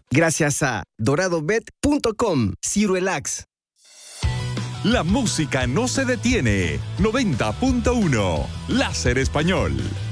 Gracias a doradobet.com, Cirelax. La música no se detiene. 90.1 Láser Español.